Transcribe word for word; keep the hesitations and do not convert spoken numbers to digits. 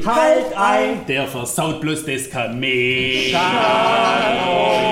halt ein, der versaut bloß das Kamel. Schaut